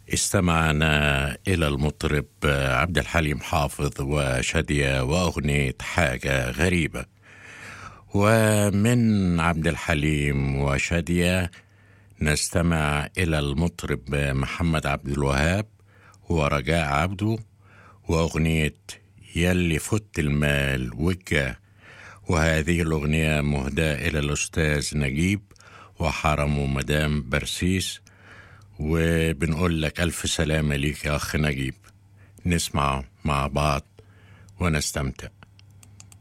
استمعنا إلى المطرب عبد الحليم حافظ وشادية وأغنية حاجة غريبة. ومن عبد الحليم وشادية نستمع إلى المطرب محمد عبد الوهاب ورجاء عبده وأغنية يلي فت المال والجاه. وهذه الأغنية مهداة إلى الأستاذ نجيب وحرمه مدام برسيس، وبنقول لك ألف سلامة ليك يا أخ نجيب. نسمع مع بعض ونستمتع.